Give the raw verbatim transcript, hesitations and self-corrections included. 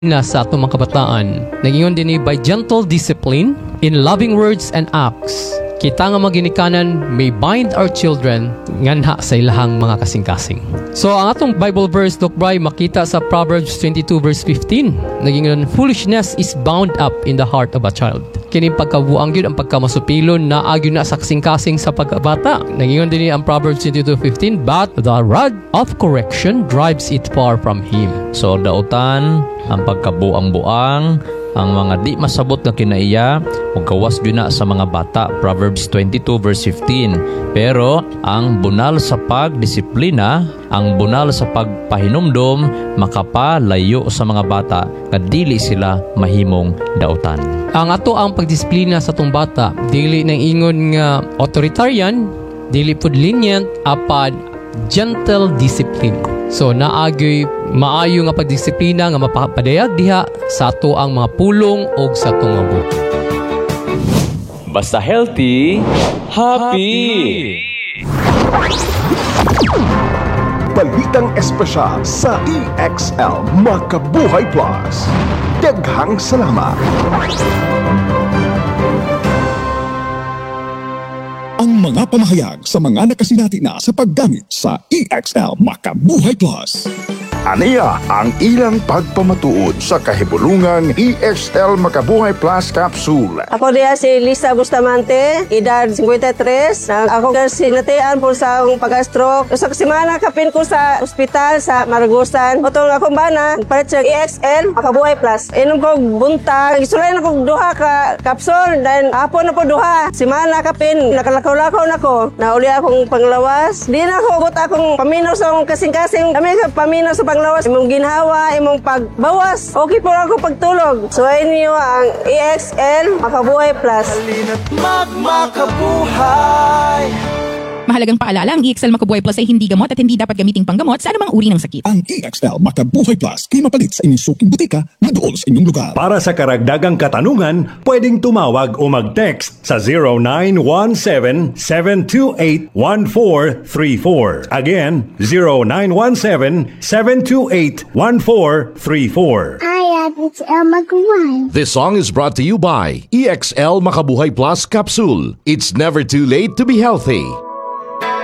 na sa atong mga kabataan. Nagingon din ni by gentle discipline in loving words and acts. Kita nga maginikanan may bind our children nganha sa ilahang mga kasing-kasing. So ang atong Bible verse Doc Bry makita sa Proverbs twenty-two verse fifteen. Nagingon foolishness is bound up in the heart of a child. Kini pagkabuang gyud ang pagkamasupilon na agyo na sa kasing-kasing sa pagkabata. Nagingon din ni ang Proverbs twenty-two fifteen, but the rod of correction drives it far from him. So dautan ang pagkabuang-buang, ang mga di masabot nga kinaiya ug gawas gyud na sa mga bata. Proverbs twenty-two verse fifteen. Pero ang bunal sa pagdisiplina, ang bunal sa pagpahinumdom makapalayo sa mga bata nga dili sila mahimong dautan. Ang ato ang pagdisiplina sa tong bata dili nang ingon nga authoritarian, dili pud lenient, apan gentle discipline. So naagyoy maayo nga pagdisiplina nga mapapadayag diha sa ato ang mga pulong og sa atong mga buhi. Basta healthy, happy! Balitang espesyal sa E X L Makabuhay Plus. Daghang salamat! Ang mga pamahayag sa mga nakasinati na sa paggamit sa E X L Makabuhay Plus. Aniya ang ilang pagpamatuod sa kahibulungang E X L Makabuhay Plus Capsule. Ako diya si Lisa Bustamante, edad fifty-three. Ako sinatian po sa akong pag-stroke. Sa semana kapin ko sa ospital sa Maragusan. Otong akong bana, palit sa E X L Makabuhay Plus. Inom ko buntag, isulayan ako duha ka capsule, then hapon na po duha. Semana kapin, nakalakaw-lakaw na ko. Nauli akong panglawas. Di na ako but akong paminaw sa akong kasing-kasing. Kami ka paminaw sa panglawas, imong ginhawa, imong pagbawas. Okay po ako pagtulog. So inyo ang E X L Makabuhay Plus. Halina't magmakabuhay. Mahalagang paalala, ang E X L Makabuhay Plus ay hindi gamot at hindi dapat gamiting panggamot sa anumang uri ng sakit. Ang E X L Makabuhay Plus kay mapalit sa inyong suking butika na dool sa inyong lugar. Para sa karagdagang katanungan, pwedeng tumawag o mag-text sa zero nine one seven, seven two eight, one four three four. Again, zero nine one seven, seven two eight, one four three four. Hi, it's El Makabuhay. This song is brought to you by E X L Makabuhay Plus Capsule. It's never too late to be healthy.